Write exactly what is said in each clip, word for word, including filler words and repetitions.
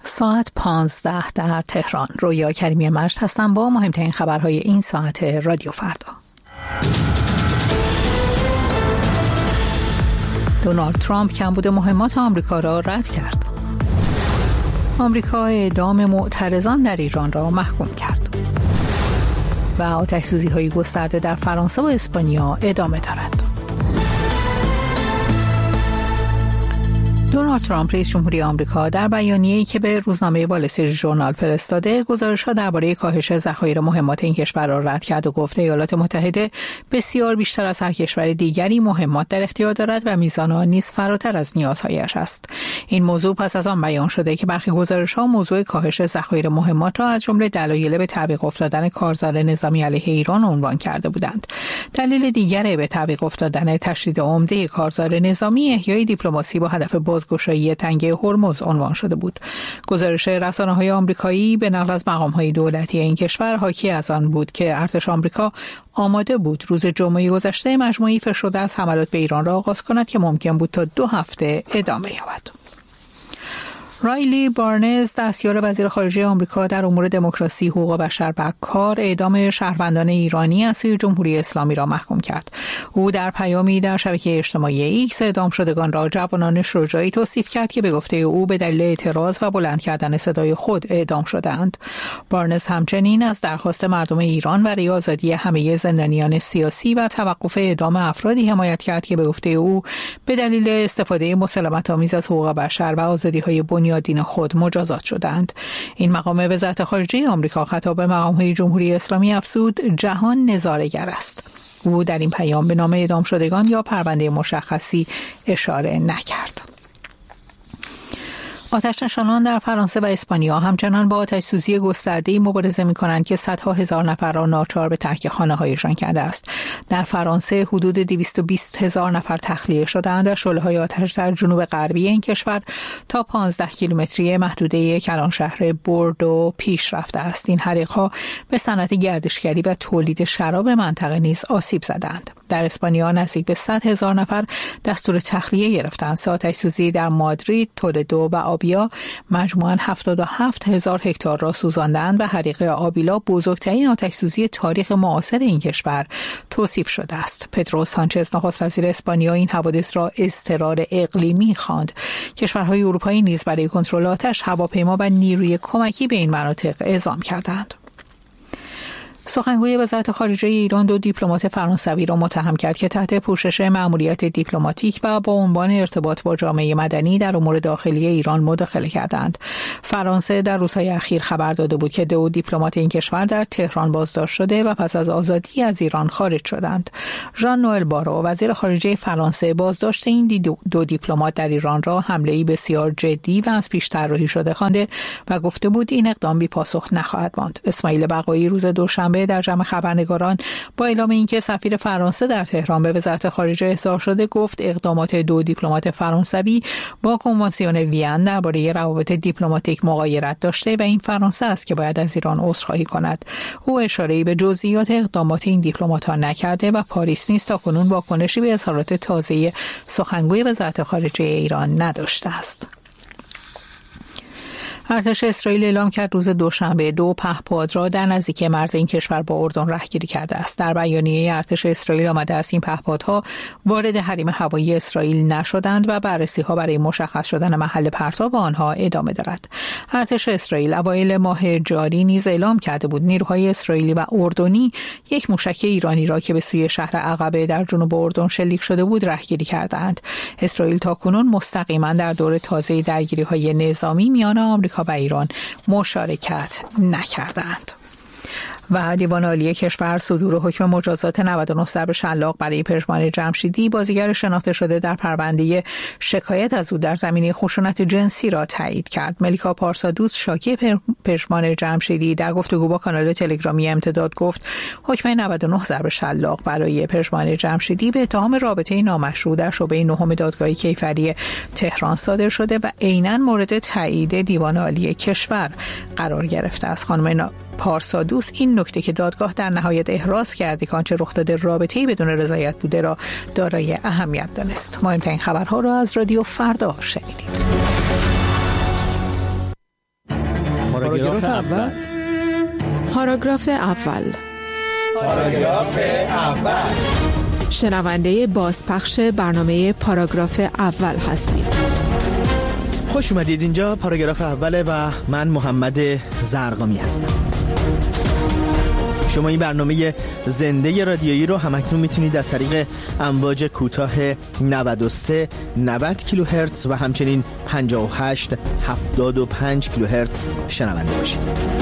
ساعت پانزده در تهران. رویا کریمی مجد هستم با مهمترین خبرهای این ساعت رادیو فردا. دونالد ترامپ کمبود مهمات آمریکا را رد کرد. آمریکا اعدام معترضان در ایران را محکوم کرد. و آتش‌سوزی‌های گسترده در فرانسه و اسپانیا ادامه دارد. دونالد ترامپ رئیس جمهوری آمریکا در بیانیه‌ای که به روزنامه وال استریت ژورنال فرستاده گزارش‌ها درباره کاهش ذخایر مهمات این کشور را رد کرد و گفت ایالات متحده بسیار بیشتر از هر کشور دیگری مهمات در اختیار دارد و میزان آن نیز فراتر از نیازهایش است. این موضوع پس از آن بیان شده که برخی گزارش‌ها موضوع کاهش ذخایر مهمات را از جمله دلایل به تعویق افتادن کارزار نظامی علیه ایران عنوان کرده بودند. دلیل دیگر به تعویق افتادن تشدید عمده کارزار نظامی احیای دیپلماسی با هدف باز گشایی تنگه هرمز عنوان شده بود. گزارش رسانه‌های آمریکایی به نقل از مقام‌های دولتی این کشور حاکی از آن بود که ارتش آمریکا آماده بود روز جمعه گذشته مجموعه‌ای فرشته از حملات به ایران را آغاز کند که ممکن بود تا دو هفته ادامه یابد. رایلی بارنز، دستیار وزیر خارجه آمریکا در امور دموکراسی، حقوق بشر و کار، اعدام شهروندان ایرانی از سوی جمهوری اسلامی را محکوم کرد. او در پیامی در شبکه اجتماعی ایکس اعدام شدگان را جوانان شجاعی توصیف کرد که به گفته او به دلیل اعتراض و بلند کردن صدای خود اعدام شدند. بارنز همچنین از درخواست مردم ایران برای آزادی همه زندانیان سیاسی و توقف اعدام افرادی حمایت کرد که به گفته او به دلیل استفاده مسالمت‌آمیز از حقوق بشر و آزادی‌های بنیادین دین خود مجازات شدند. این مقام وزارت خارجه آمریکا خطاب به مقام‌های جمهوری اسلامی افزود جهان نظاره‌گر است. او در این پیام به نام اعدام شدگان یا پرونده مشخصی اشاره نکرد. آتش‌نشانان در فرانسه و اسپانیا همچنان با آتش‌سوزی گسترده‌ای مبارزه می‌کنند که صدها هزار نفر را ناچار به ترک خانه‌هایشان کرده است. در فرانسه حدود دویست و بیست هزار نفر تخلیه شدند و شعله‌های آتش در جنوب غربی این کشور تا پانزده کیلومتری محدوده کلانشهر بوردو پیش رفته است. این حریق‌ها به صنعت گردشگری و تولید شراب منطقه نیز آسیب زدند. در اسپانیا نزدیک به صد هزار نفر دستور تخلیه گرفتند. آتش‌سوزی در مادرید، تولدو و آبیا مجموعاً هفتاد و هفت هزار هکتار را سوزاندند و حریق آبیلا بزرگترین آتش‌سوزی تاریخ معاصر این کشور توصیف شده است. پدرو سانچز نخست وزیر اسپانیا این حوادث را اضطرار اقلیمی خواند. کشورهای اروپایی نیز برای کنترل آتش هواپیما و نیروی کمکی به این مناطق اعزام کردند. سخنگوی وزارت خارجه ایران دو دیپلمات فرانسوی را متهم کرد که تحت پوشش مأموریت دیپلماتیک و با عنوان ارتباط با جامعه مدنی در امور داخلی ایران مداخله کردند. فرانسه در روزهای اخیر خبر داده بود که دو دیپلمات این کشور در تهران بازداشت شده و پس از آزادی از ایران خارج شدند. ژان نوئل بارو، وزیر خارجه فرانسه، بازداشت این دو, دو دیپلمات در ایران را حمله‌ای بسیار جدی و از پیش طراحی شده خوانده و گفته بود این اقدام بی‌پاسخ نخواهد ماند. اسماعیل بقایی روز دوشنبه در جمع خبرنگاران با اعلام اینکه سفیر فرانسه در تهران به وزارت خارجه احضار شده گفت اقدامات دو دیپلمات فرانسوی با کنوانسیون وین درباره روابط دیپلماتیک مغایرت داشته و این فرانسه است که باید از ایران عذرخواهی کند. او اشاره‌ای به جزئیات اقدامات این دیپلمات‌ها نکرده و پاریس نیز تاکنون واکنشی به اظهارات تازه سخنگوی وزارت خارجه ایران نداشته است. ارتش اسرائیل اعلام کرد روز دوشنبه دو پهپاد را در نزدیک مرز این کشور با اردن رهگیری کرده است. در بیانیه ارتش اسرائیل آمده است این پهپادها وارد حریم هوایی اسرائیل نشدند و بررسی‌ها برای مشخص شدن محل پرتاب آنها ادامه دارد. ارتش اسرائیل اوایل ماه جاری نیز اعلام کرده بود نیروهای اسرائیلی و اردنی یک موشک ایرانی را که به سوی شهر عقبه در جنوب اردن شلیک شده بود رهگیری کردند. اسرائیل تاکنون مستقیما در دور تازه درگیری‌های نظامی میان آمریکا و ایران مشارکت نکردند. و دیوان عالی کشور صدور حکم مجازات نود و نه ضرب شلاق برای پژمان جمشیدی، بازیگر شناخته شده در پرونده شکایت از او در زمینه خشونت جنسی، را تایید کرد. ملیکا پارسادوس، شاکی پژمان جمشیدی، در گفتگو با کانال تلگرامی امتداد گفت حکم نود و نه ضرب شلاق برای پژمان جمشیدی به اتهام رابطه نامشروع در شعبه نهم دادگاه کیفری تهران صادر شده و عیناً مورد تایید دیوان عالی کشور قرار گرفته است. خانم پارسادوس این نکته که دادگاه در نهایت احراز کرده که آنچه رخ داده رابطه‌ای بدون رضایت بوده را دارای اهمیت دانست. مهمترین خبرها را از رادیو فردا شنیدید. پاراگراف اول. پاراگراف اول. پاراگراف اول. شنونده بازپخش برنامه پاراگراف اول هستید. خوش اومدید. اینجا پاراگراف اوله و من محمد زرقامی هستم. شما این برنامه زنده رادیویی رو همکنون میتونید از طریق امواج کوتاه نود و سه نود کیلوهرتز و همچنین پنجاه و هشت هفتاد و پنج کیلوهرتز شنونده باشید.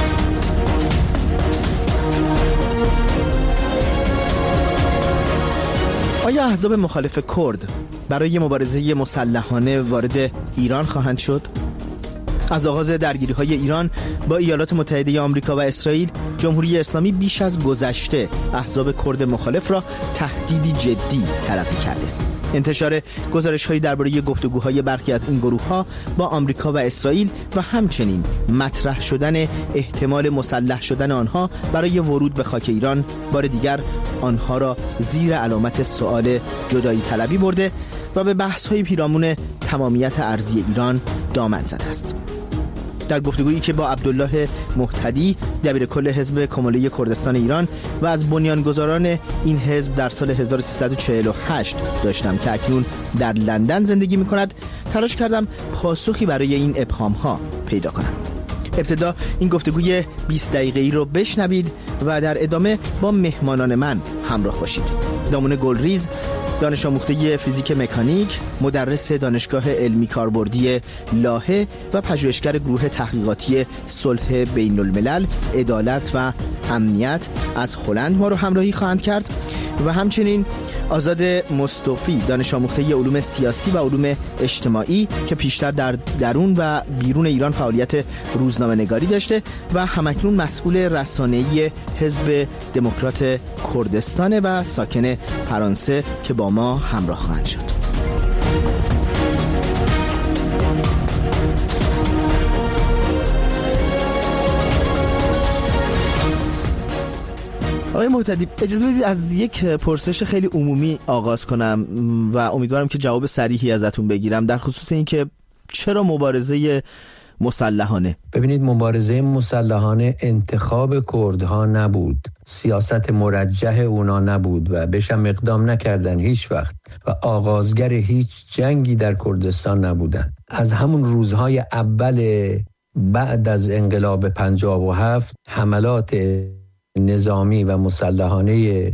آیا احزاب مخالف کرد برای مبارزه مسلحانه وارد ایران خواهند شد؟ از آغاز درگیری‌های ایران با ایالات متحده آمریکا و اسرائیل، جمهوری اسلامی بیش از گذشته احزاب کرد مخالف را تهدیدی جدی تلقی کرده. انتشار گزارش‌هایی درباره گفتگوهای برخی از این گروه‌ها با آمریکا و اسرائیل و همچنین مطرح شدن احتمال مسلح شدن آنها برای ورود به خاک ایران بار دیگر آنها را زیر علامت سوال جدایی طلبی برده و به بحث‌های پیرامون تمامیت ارضی ایران دامن زده است. در گفتگویی که با عبدالله مهتدی دبیرکل حزب کماله کردستان ایران و از بنیانگذاران این حزب در سال هزار و سیصد و چهل و هشت داشتم که اکنون در لندن زندگی می‌کند، تلاش کردم پاسخی برای این ابهام‌ها پیدا کنم. ابتدا این گفتگوی بیست دقیقه‌ای رو بشنوید و در ادامه با مهمانان من همراه باشید. دامون گلریز، دانش آموخته فیزیک مکانیک، مدرس دانشگاه علمی کاربردی لاهه و پژوهشگر گروه تحقیقاتی صلح بین الملل، عدالت و امنیت از هلند ما رو همراهی خواهند کرد و همچنین آزاد مصطفی، دانش آموخته علوم سیاسی و علوم اجتماعی که پیشتر در درون و بیرون ایران فعالیت روزنامه نگاری داشته و همکنون مسئول رسانه‌ای حزب دموکرات کردستان و ساکن فرانسه که با ما همراه خواهند شد. آقای مهتدی، اجازه بدید از یک پرسش خیلی عمومی آغاز کنم و امیدوارم که جواب صریحی ازتون بگیرم در خصوص این که چرا مبارزه مسلحانه؟ ببینید، مبارزه مسلحانه انتخاب کردها نبود، سیاست مرجح اونا نبود و بهشم اقدام نکردن هیچ وقت و آغازگر هیچ جنگی در کردستان نبودن. از همون روزهای اول بعد از انقلاب پنجاه و هفت حملات نظامی و مسلحانه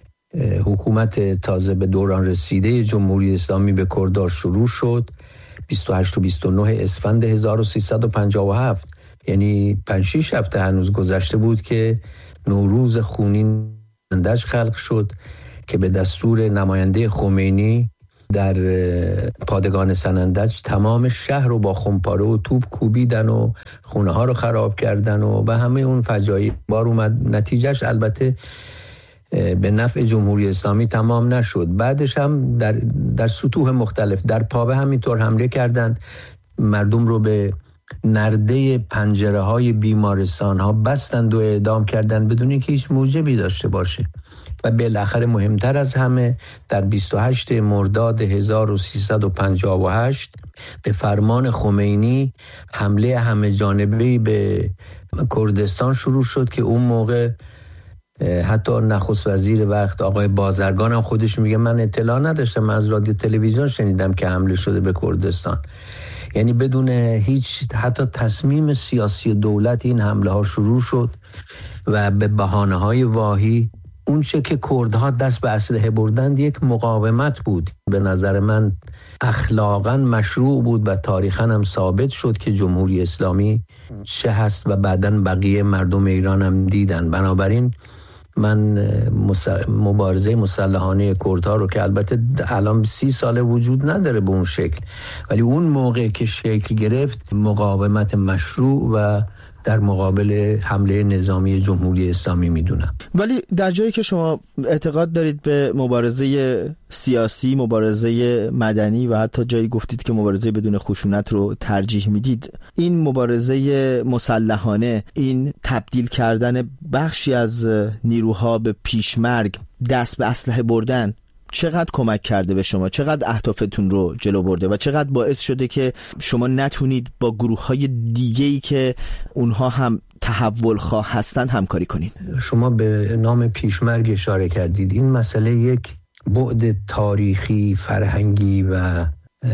حکومت تازه به دوران رسیده جمهوری اسلامی به کردها شروع شد. بیست و هشت و بیست و نه اسفند هزار و سیصد و پنجاه و هفت، یعنی پنج شش هفته هنوز گذشته بود که نوروز خونین سنندج خلق شد که به دستور نماینده خمینی در پادگان سنندج تمام شهر رو با خمپاره و توپ کوبیدن و خونه ها رو خراب کردن و به همه اون فجایع بار اومد. نتیجهش البته به نفع جمهوری اسلامی تمام نشد. بعدش هم در در سطوح مختلف در پابه همینطور حمله کردند، مردم رو به نرده پنجره های بیمارستان ها بستند و اعدام کردند بدون اینکه هیچ موجبی داشته باشه. و بالاخره مهمتر از همه در بیست و هشتم مرداد هزار و سیصد و پنجاه و هشت به فرمان خمینی حمله همه جانبه‌ای به کردستان شروع شد که اون موقع حتی نخست وزیر وقت آقای بازرگان هم خودش میگه من اطلاع نداشتم، من از رادیو تلویزیون شنیدم که حمله شده به کردستان. یعنی بدون هیچ حتی تصمیم سیاسی دولت این حمله ها شروع شد و به بهانه های واهی اون چه که کردها دست به اسلحه بردند یک مقاومت بود. به نظر من اخلاقاً مشروع بود و تاریخاً هم ثابت شد که جمهوری اسلامی چه هست و بعداً بقیه مردم ایران هم دیدن. بنابراین من مبارزه مسلحانه کردها رو که البته الان سی ساله وجود نداره به اون شکل، ولی اون موقع که شکل گرفت مقاومت مشروع و در مقابل حمله نظامی جمهوری اسلامی میدونم. ولی در جایی که شما اعتقاد دارید به مبارزه سیاسی، مبارزه مدنی و حتی جایی گفتید که مبارزه بدون خشونت رو ترجیح میدید، این مبارزه مسلحانه، این تبدیل کردن بخشی از نیروها به پیشمرگ، دست به اسلحه بردن، چقدر کمک کرده به شما، چقدر اهدافتون رو جلو برده و چقدر باعث شده که شما نتونید با گروه‌های دیگه‌ای که اونها هم تحول خواه هستن همکاری کنید؟ شما به نام پیشمرگ اشاره کردید. این مسئله یک بعد تاریخی، فرهنگی و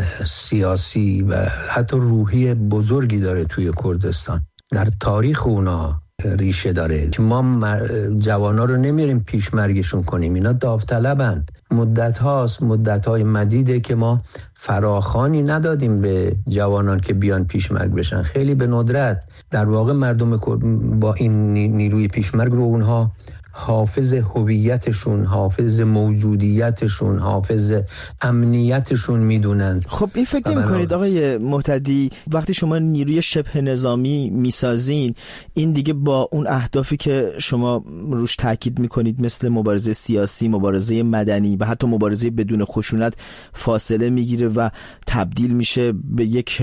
سیاسی و حتی روحی بزرگی داره توی کردستان. در تاریخ اونا ریشه داره که ما جوانا رو نمیریم پیشمرگشون کنیم. اینا داوطلبن. مدت هاست، مدت های مدیده که ما فراخوانی ندادیم به جوانان که بیان پیشمرگ بشن. خیلی به ندرت. در واقع مردم با این نیروی پیشمرگ رو اونها حافظ هویتشون، حافظ موجودیتشون، حافظ امنیتشون میدونن. خب این فکر نمی کنید آقای مهتدی وقتی شما نیروی شبه نظامی میسازین، این دیگه با اون اهدافی که شما روش تاکید میکنید مثل مبارزه سیاسی، مبارزه مدنی و حتی مبارزه بدون خشونت فاصله میگیره و تبدیل میشه به یک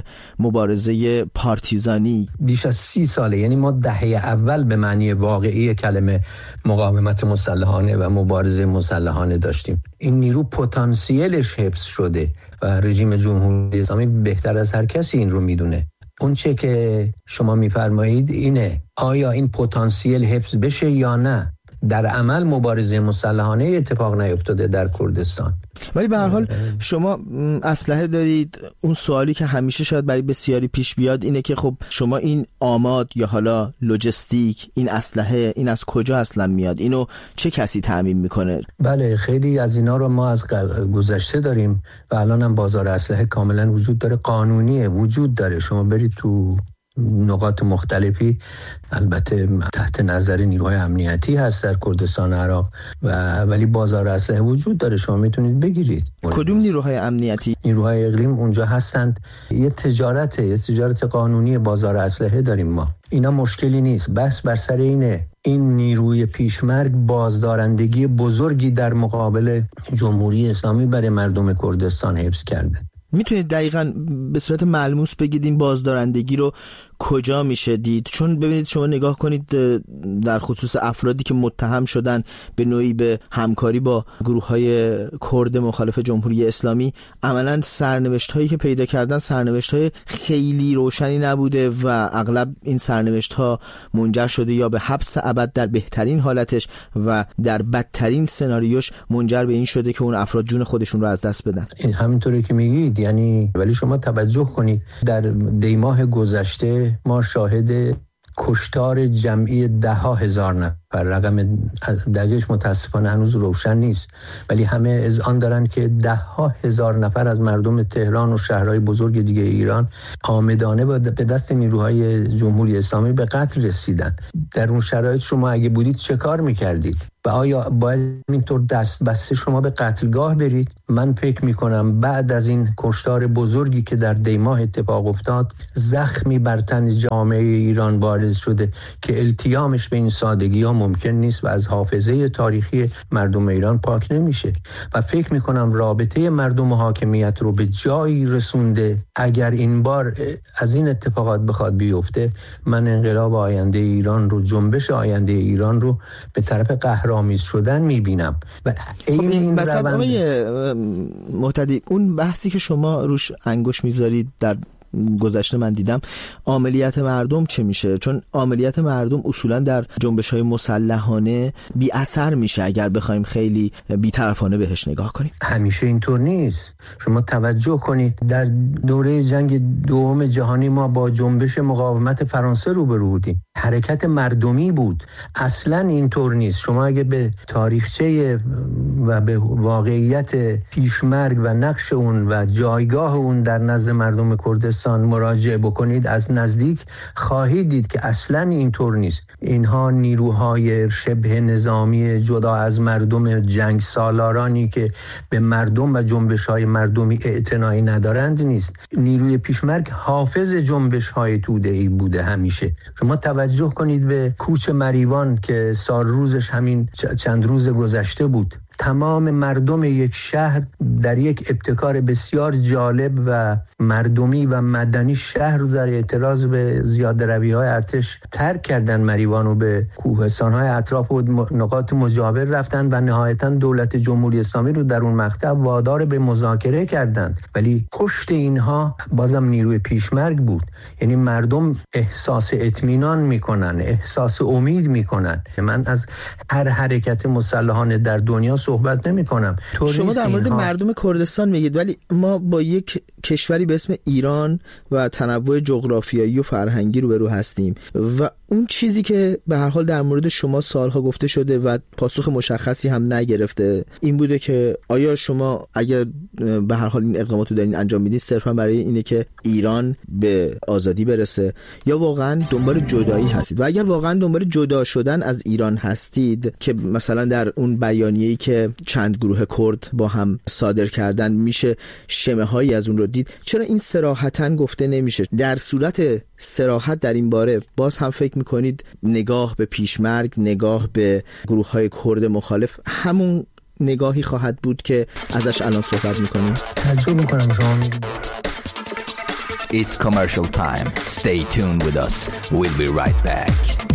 مبارزه پارتیزانی؟ بیش از سی ساله، یعنی ما دهه اول به معنی واقعی کلمه مقاومت مسلحانه و مبارزه مسلحانه داشتیم. این نیرو پتانسیلش حفظ شده و رژیم جمهوری اسلامی بهتر از هر کسی این رو میدونه. اون چه که شما میفرمایید اینه، آیا این پتانسیل حفظ بشه یا نه؟ در عمل مبارزه مسلحانه اتفاق نیفتاده در کردستان. ولی به هر حال شما اسلحه دارید. اون سوالی که همیشه شاید برای بسیاری پیش بیاد اینه که خب شما این آماد یا حالا لوجستیک، این اسلحه، این از کجا اصلا میاد؟ اینو چه کسی تامین میکنه؟ بله، خیلی از اینا رو ما از گذشته داریم و الان هم بازار اسلحه کاملا وجود داره، قانونیه، وجود داره. شما برید تو نقاط مختلفی، البته تحت نظر نیروهای امنیتی هست در کردستان عراق و ولی بازار اسلحه وجود داره، شما میتونید بگیرید. کدوم نیروهای امنیتی؟ نیروهای اقلیم اونجا هستند. یه تجارته، یه تجارت قانونی بازار اسلحه داریم ما. اینا مشکلی نیست. بس بر سر اینه این نیروی پیشمرگ بازدارندگی بزرگی در مقابل جمهوری اسلامی برای مردم کردستان حفظ کرده. میتونید دقیقاً به صورت ملموس بگید این بازدارندگی رو کجا میشه دید؟ چون ببینید شما نگاه کنید در خصوص افرادی که متهم شدن به نوعی به همکاری با گروه‌های کرد مخالف جمهوری اسلامی، عملاً سرنوشت‌هایی که پیدا کردن سرنوشت‌های خیلی روشنی نبوده و اغلب این سرنوشت‌ها منجر شده یا به حبس ابد در بهترین حالتش و در بدترین سناریوش منجر به این شده که اون افراد جون خودشون رو از دست بدن. این همینطوری که میگید، یعنی ولی شما توجه کنید در دی ماه گذشته ما شاهد کشتار جمعی ده ها هزار نفر، رقم دقیقش متاسفانه هنوز روشن نیست، ولی همه اذعان دارن که ده ها هزار نفر از مردم تهران و شهرهای بزرگ دیگه ایران آمدانه به دست نیروهای جمهوری اسلامی به قتل رسیدن. در اون شرایط شما اگه بودید چه کار میکردید؟ و آیا باید اینطور دست بسته شما به قتلگاه برید؟ من فکر میکنم بعد از این کشتار بزرگی که در دی ماه اتفاق افتاد، زخمی بر تن جامعه ایران بارز شده که التیامش به این سادگی ها ممکن نیست و از حافظه تاریخی مردم ایران پاک نمیشه. و فکر میکنم رابطه مردم و حاکمیت رو به جایی رسونده. اگر این بار از این اتفاقات بخواد بیفته، من انقلاب آینده ایران رو، جنبش آینده ایران رو به طرف قهرآمیز شدن میبینم. و این این این روند آقای مهتدی، اون بحثی که شما روش انگوش میذارید در گذشته من دیدم، عملیات مردم چه میشه؟ چون عملیات مردم اصولا در جنبش‌های مسلحانه بی اثر میشه اگر بخوایم خیلی بی‌طرفانه بهش نگاه کنیم. همیشه اینطور نیست. شما توجه کنید در دوره جنگ دوم جهانی ما با جنبش مقاومت فرانسه روبرو بودیم. حرکت مردمی بود. اصلا اینطور نیست. شما اگه به تاریخچه و به واقعیت پیشمرگ و نقش اون و جایگاه اون در نزد مردم کردستان مراجعه بکنید، از نزدیک خواهید دید که اصلا اینطور نیست. اینها نیروهای شبه نظامی جدا از مردم، جنگ سالارانی که به مردم و جنبش‌های مردمی اعتنایی ندارند نیست. نیروی پیشمرگ حافظ جنبش‌های توده‌ای بوده همیشه. شما توجه کنید به کوچ مریوان که سال روزش همین چند روز گذشته بود. تمام مردم یک شهر در یک ابتکار بسیار جالب و مردمی و مدنی شهر رو در اعتراض به زیاده‌روی‌های ارتش ترک کردن مریوان و به کوهستان‌های اطراف و نقاط مجاور رفتن و نهایتاً دولت جمهوری اسلامی رو در اون مقطع وادار به مذاکره کردند. ولی پشت اینها بازم نیروی پیشمرگ بود. یعنی مردم احساس اطمینان میکنن، احساس امید میکنن. من از هر حرکت مسلحانه در دنیا صحبت نمی کنم. شما در مورد اینها... مردم کردستان میگید، ولی ما با یک کشوری به اسم ایران و تنوع جغرافیایی و فرهنگی روبرو هستیم و اون چیزی که به هر حال در مورد شما سالها گفته شده و پاسخ مشخصی هم نگرفته این بوده که آیا شما اگر به هر حال این اقداماتو دارین انجام میدین صرفا برای اینه که ایران به آزادی برسه یا واقعا دنبال جدایی هستید؟ و اگر واقعا دنبال جدا شدن از ایران هستید که مثلا در اون بیانیه‌ای که چند گروه کرد با هم صادر کردن میشه شمه هایی از اون رو دید، چرا این صراحتاً گفته نمیشه؟ در صورت صراحت در این باره باز هم فکر میکنید نگاه به پیشمرگ، نگاه به گروه های کرد مخالف همون نگاهی خواهد بود که ازش الان صحبت میکنیم؟ تعجب میکنم شما It's commercial time. Stay tuned with us. We'll be right back.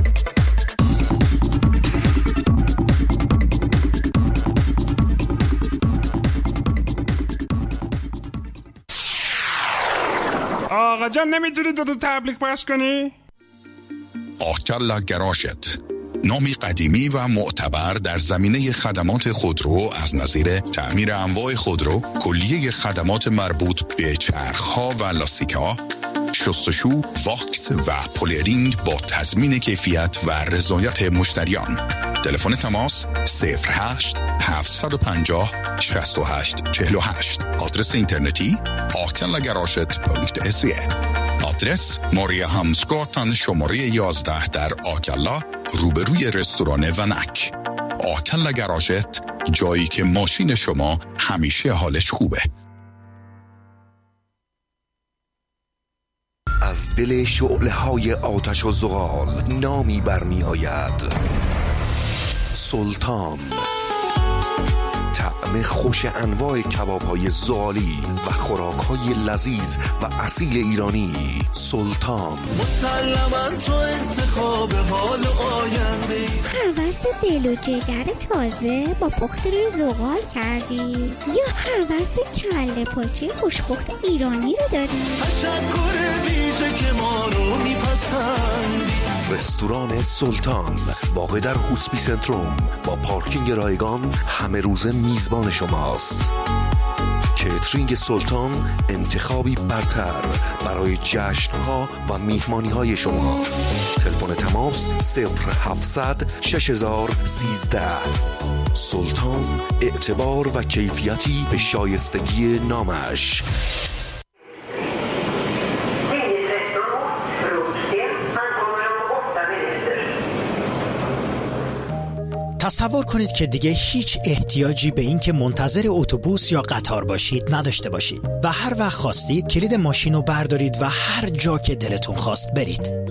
آقا جان نمیتونی دو تا تبلیغ پخش کنی؟ آکلا گراشت، نامی قدیمی و معتبر در زمینه خدمات خودرو از نظیر تعمیر انواع خودرو، کلیه خدمات مربوط به چرخ‌ها و لاستیک‌ها، شستشو، واکس و پولرینگ با تضمین کیفیت و رضایت مشتریان. تلفن تماس صفر هشت هفت پنج صفر شصت و هشت چهل و هشت. آدرس اینترنتی آکلا گراشت دات سی ای. آدرس ماریا همسگاتن شماره یازده در آکلا روبروی رستوران ونک. آکلا گراشت، جایی که ماشین شما همیشه حالش خوبه. از دل شعله‌های آتش و زغال نامی برمی آید: سلطان. طعم خوش انواع کباب‌های زغالی و خوراک‌های لذیذ و اصیل ایرانی. سلطان. مسلماً تو انتخاب حال آینده. هوس دل و جگر تازه با پخت روی زغال کردی یا هوس کله پاچه خوشپخت ایرانی رو داری؟ تشکر ویژه که ما رو میپسندی. رستوران سلطان واقع در هوسپی سنتروم با پارکینگ رایگان همه روزه میزبان شماست. کیترینگ سلطان انتخابی برتر برای جشن‌ها و میهمانی‌های شما. تلفن تماس صفر هفتصد شش هزار سیزده. سلطان، اعتبار و کیفیتی به شایستگی نامش. تصور کنید که دیگه هیچ احتیاجی به این که منتظر اتوبوس یا قطار باشید نداشته باشید و هر وقت خواستید کلید ماشین رو بردارید و هر جا که دلتون خواست برید.